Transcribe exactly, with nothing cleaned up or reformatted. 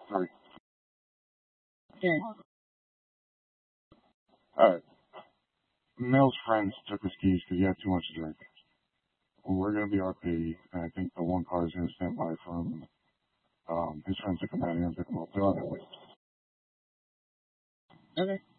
Three. Okay. Alright. Male's friends took his keys because he had too much to drink. We're going to be R P, and I think the one car is going to stand by for him. Um, his friends took him out here and pick him up. They're on their way. Okay.